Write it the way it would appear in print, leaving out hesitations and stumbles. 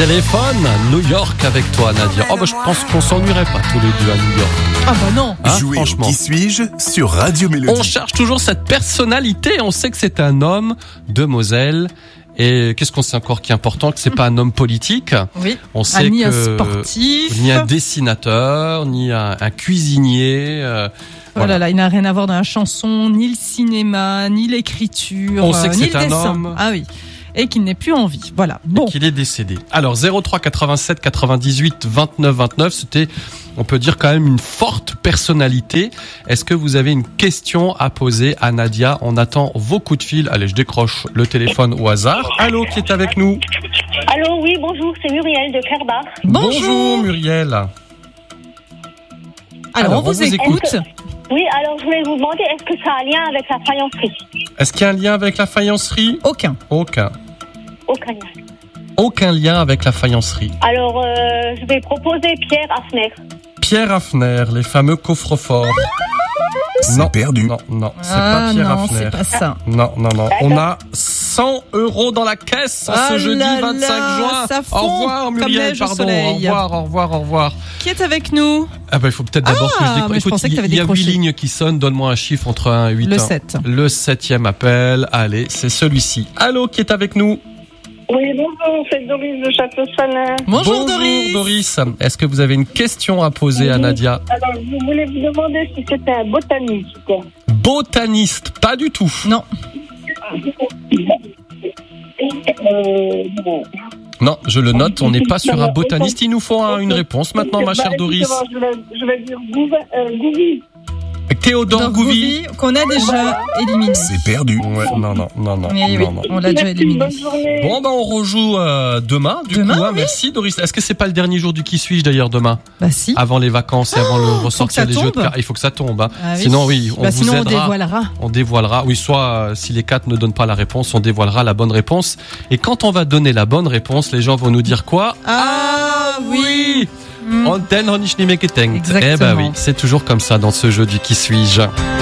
téléphone. New York avec toi, Nadia. Oh, je pense qu'on s'ennuierait pas tous les deux à New York. Ah bah non. Jouez franchement. au Qui suis-je sur Radio Mélodie. On cherche toujours cette personnalité. On sait que c'est un homme de Moselle. Et qu'est-ce qu'on sait encore qui est important, que c'est pas un homme politique. Oui. On sait ni que un sportif, ni un dessinateur, ni un cuisinier. Oh là là, il n'a rien à voir dans la chanson, ni le cinéma, ni l'écriture, On sait que ni c'est le un dessin. homme. Ah oui. Et qu'il n'est plus en vie. Voilà. Bon. Qu'il est décédé. Alors 03 87 98 29 29, c'était, on peut dire, quand même une forte personnalité. Est-ce que vous avez une question à poser à Nadia? On attend vos coups de fil. Allez, je décroche le téléphone au hasard. Allô, qui est avec nous? Allô, oui, bonjour, c'est Muriel de Kerbach. Bonjour. Muriel. Alors, on vous écoute. Oui, alors je voulais vous demander, est-ce que ça a un lien avec la faïencerie? Est-ce qu'il y a un lien avec la faïencerie? Aucun. Aucun lien. Aucun lien avec la faïencerie. Alors, je vais proposer Pierre Hafner. Pierre Hafner, les fameux coffres-forts. C'est perdu. Non, c'est pas Pierre non, Hafner. c'est pas ça. Non. On a 100 € dans la caisse ce jeudi 25 juin. Ça fond au revoir comme Muriel, neige au pardon. soleil. Au revoir. Qui est avec nous? Ah bah il faut peut-être d'abord que je décroche. mais je pensais que t'avais Il y a 8 décroché. lignes qui sonnent, donne-moi un chiffre entre 1 et 8. Le 7. Le 7e appel. Allez, c'est celui-ci. Allô, qui est avec nous? Oui, bonjour, c'est Doris de Château-Salin. Bonjour Doris. Est-ce que vous avez une question à poser à Nadia? Alors, je voulais vous demander si c'était un botaniste. Botaniste, pas du tout. Non. Non, je le note, on n'est pas sur un botaniste. Il nous faut une réponse maintenant, ma chère Doris. Je vais dire Gouvi. Théodore Gouvy. Qu'on a déjà éliminé. C'est perdu. Ouais, non. Oui, on l'a déjà éliminé. Bonne journée. Bon, on rejoue demain, Demain, coup. oui. Merci, Doris. Est-ce que c'est pas le dernier jour du Qui suis-je, d'ailleurs, demain? Bah si. Avant les vacances et avant le ressortir ça des jeux de tombe. cartes. Il faut que ça tombe. Hein. Ah oui. Sinon, oui, on vous sinon, aidera. on On dévoilera. Oui, soit si les 4 ne donnent pas la réponse, on dévoilera la bonne réponse. Et quand on va donner la bonne réponse, les gens vont nous dire quoi? Ah oui. On den hab ich nicht mehr gedenkt. Exactement. Eh ben oui, c'est toujours comme ça dans ce jeu du Qui suis-je.